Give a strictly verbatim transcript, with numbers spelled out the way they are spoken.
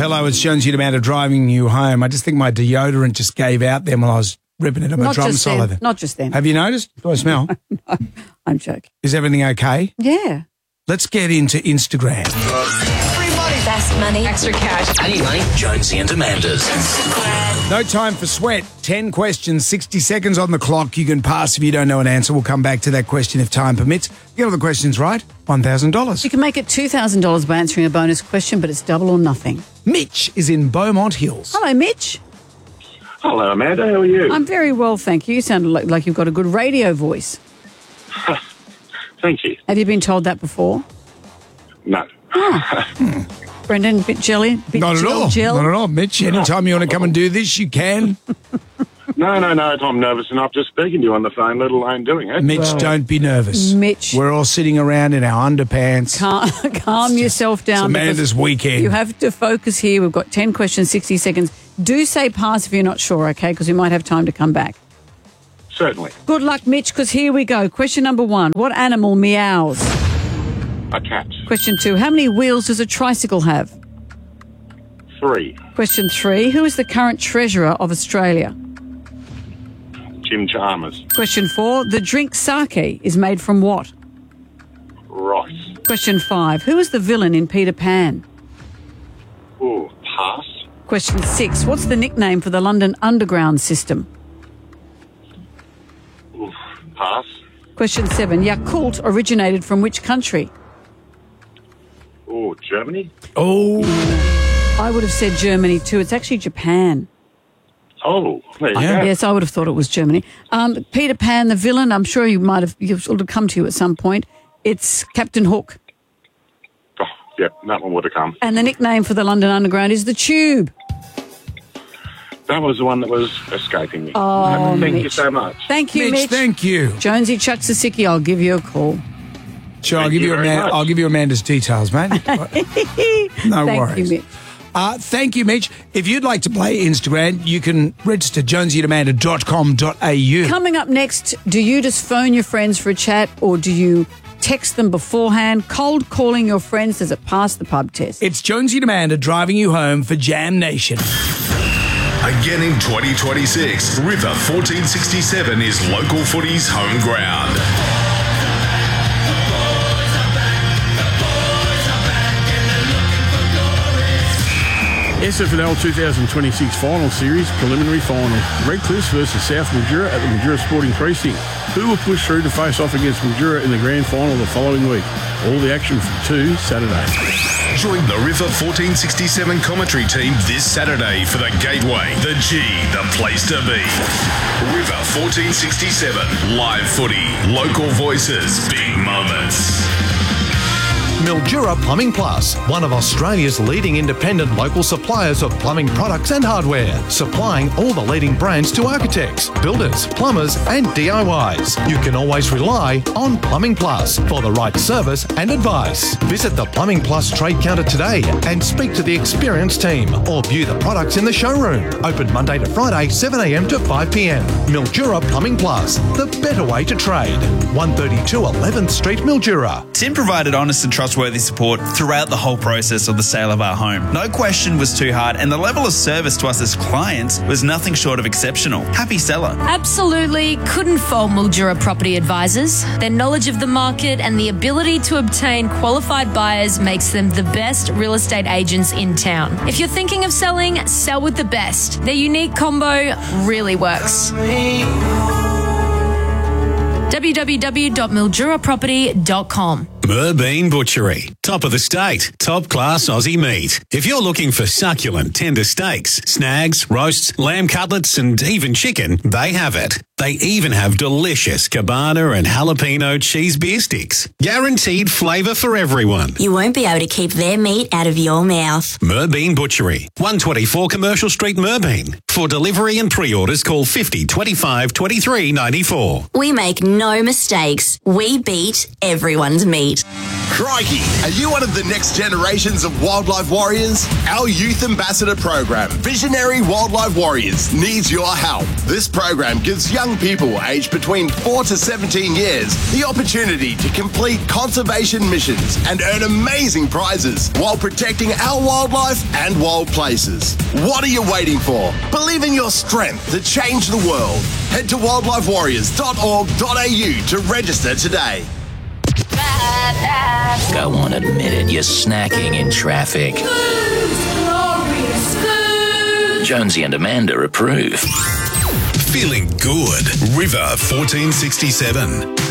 hello, it's Jonesy and Amanda driving you home. I just think my deodorant just gave out then while I was ripping it on my Not drum just solo. then. Not just then. Have you noticed? Do I smell? No, I'm joking. Is everything okay? Yeah. Let's get into Instagram. Best money. Extra cash. Any money? Jonesy and Amanda's. No time for sweat. Ten questions, sixty seconds on the clock. You can pass if you don't know an answer. We'll come back to that question if time permits. Get all the questions right, one thousand dollars. You can make it two thousand dollars by answering a bonus question, but it's double or nothing. Mitch is in Beaumont Hills. Hello, Mitch. Hello, Amanda. How are you? I'm very well, thank you. You sound like, like you've got a good radio voice. Thank you. Have you been told that before? No. Brendan, bit jelly? Bit Not at gel, all. Gel? Not at all, Mitch. Anytime you want to come and do this, you can. No, no, no. I'm nervous enough just speaking to you on the phone, let alone doing it. Mitch, Well, don't be nervous. Mitch. We're all sitting around in our underpants. Calm, calm yourself down. It's Amanda's because weekend. You have to focus here. We've got ten questions, sixty seconds. Do say pass if you're not sure, okay? Because we might have time to come back. Certainly. Good luck, Mitch, because here we go. Question number one. What animal meows? A cat. Question two. How many wheels does a tricycle have? Three. Question three. Who is the current treasurer of Australia? Jim Chalmers. Question four. The drink sake is made from what? Rice. Question five. Who is the villain in Peter Pan? Ooh, pass. Question six. What's the nickname for the London Underground system? Ooh, pass. Question seven. Yakult originated from which country? Ooh, Germany. Oh, I would have said Germany too. It's actually Japan. Oh, there you Yeah. go. Yes, I would have thought it was Germany. Um, Peter Pan, the villain, I'm sure you might have, you've sort of come to you at some point. It's Captain Hook. Oh, yep, that one would have come. And the nickname for the London Underground is the Tube. That was the one that was escaping me. Oh, Thank you Mitch. so much. Thank you, Mitch, Mitch. thank you. Jonesy Chucksasicki, I'll give you a call. Sure, I'll Thank give you you, very Amanda, much. I'll give you Amanda's details, mate. No Thank worries. you, Mitch. Uh, thank you, Mitch. If you'd like to play Instagram, you can register jonesy at amanda dot com dot a u. Coming up next, do you just phone your friends for a chat or do you text them beforehand? Cold calling your friends, does it pass the pub test? It's Jonesy and Amanda driving you home for Jam Nation. Again in twenty twenty-six, River fourteen sixty-seven is local footy's home ground. S F L twenty twenty-six Final Series Preliminary Final. Redcliffe versus South Mildura at the Mildura Sporting Precinct. Who will push through to face off against Mildura in the Grand Final the following week? All the action from two Saturday. Join the River fourteen sixty-seven commentary team this Saturday for the Gateway, the G, the place to be. River fourteen sixty-seven, live footy, local voices, big moments. Mildura Plumbing Plus, one of Australia's leading independent local suppliers of plumbing products and hardware, supplying all the leading brands to architects, builders, plumbers and D I Ys. You can always rely on Plumbing Plus for the right service and advice. Visit the Plumbing Plus trade counter today and speak to the experienced team or view the products in the showroom. Open Monday to Friday, seven a m to five p m. Mildura Plumbing Plus, the better way to trade. one thirty-two eleventh Street, Mildura. Tim provided honest and trustworthy support throughout the whole process of the sale of our home. No question was too hard, and the level of service to us as clients was nothing short of exceptional. Happy seller. Absolutely couldn't fault Mildura Property Advisors. Their knowledge of the market and the ability to obtain qualified buyers makes them the best real estate agents in town. If you're thinking of selling, sell with the best. Their unique combo really works. w w w dot mildura property dot com. Merbean Butchery. Top of the state. Top class Aussie meat. If you're looking for succulent, tender steaks, snags, roasts, lamb cutlets and even chicken, they have it. They even have delicious cabana and jalapeno cheese beer sticks. Guaranteed flavour for everyone. You won't be able to keep their meat out of your mouth. Merbean Butchery. one twenty-four Commercial Street, Merbean. For delivery and pre-orders, call fifty twenty-five twenty-three ninety-four. We make no mistakes. We beat everyone's meat. meet. Crikey, are you one of the next generations of wildlife warriors? Our Youth Ambassador program, Visionary Wildlife Warriors, needs your help. This program gives young people aged between four to seventeen years the opportunity to complete conservation missions and earn amazing prizes while protecting our wildlife and wild places. What are you waiting for? Believe in your strength to change the world. Head to wildlife warriors dot org dot a u to register today. Go on, admit it. You're snacking in traffic. Jonesy and Amanda approve. Feeling good. River fourteen sixty-seven.